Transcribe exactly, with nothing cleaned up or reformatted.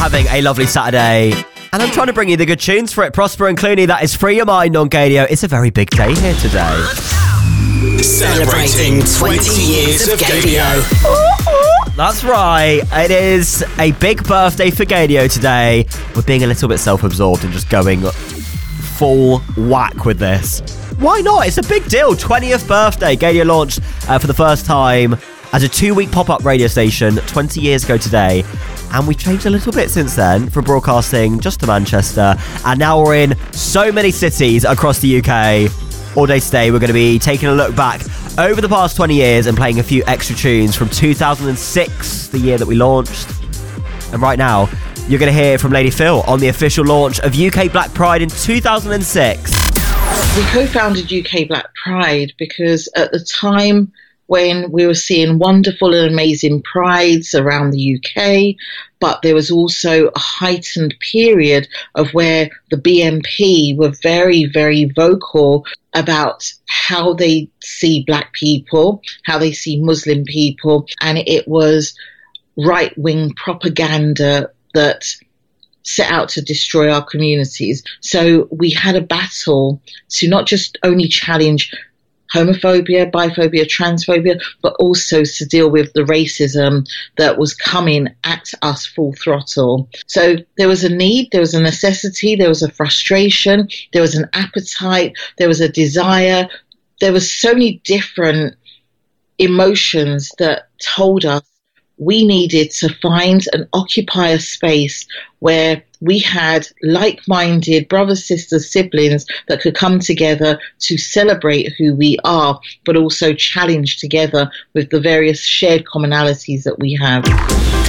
having a lovely Saturday. And I'm trying to bring you the good tunes for it. Prosper and Clooney, that is Free Your Mind on Gadio. It's a very big day here today. Celebrating twenty years of Gadio. That's right. It is a big birthday for Gadio today. We're being a little bit self-absorbed and just going full whack with this. Why not? It's a big deal. twentieth birthday. Gadio launched uh, for the first time as a two-week pop-up radio station twenty years ago today. And we've changed a little bit since then from broadcasting just to Manchester. And now we're in so many cities across the U K. All day today, we're going to be taking a look back over the past twenty years and playing a few extra tunes from two thousand six, the year that we launched. And right now, you're going to hear from Lady Phil on the official launch of U K Black Pride in two thousand six. We co-founded U K Black Pride because at the time when we were seeing wonderful and amazing prides around the U K, but there was also a heightened period of where the B N P were very, very vocal about how they see black people, how they see Muslim people, and it was right-wing propaganda that set out to destroy our communities. So we had a battle to not just only challenge homophobia, biphobia, transphobia, but also to deal with the racism that was coming at us full throttle. So there was a need, there was a necessity, there was a frustration, there was an appetite, there was a desire. There was so many different emotions that told us we needed to find and occupy a space where we had like-minded brothers, sisters, siblings that could come together to celebrate who we are, but also challenge together with the various shared commonalities that we have.